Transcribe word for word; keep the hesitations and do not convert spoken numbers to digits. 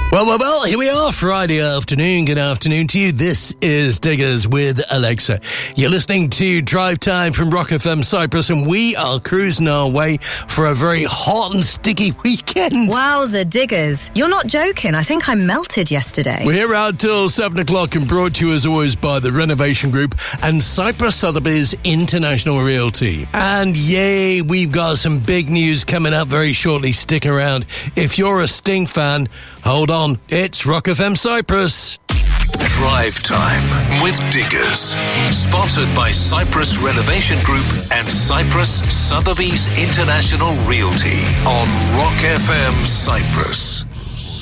Well, well, well, here we are, Friday afternoon. Good afternoon to you. This is Diggers with Alexa. You're listening to Drive Time from Rock F M Cyprus, and we are cruising our way for a very hot and sticky weekend. Wowza, Diggers. You're not joking. I think I melted yesterday. We're here out till seven o'clock and brought to you, as always, by the Renovation Group and Cyprus Sotheby's International Realty. And yay, we've got some big news coming up very shortly. Stick around. If you're a Sting fan, hold on. It's Rock F M Cyprus. Drive Time with Diggers. Sponsored by Cyprus Renovation Group and Cyprus Sotheby's International Realty on Rock F M Cyprus.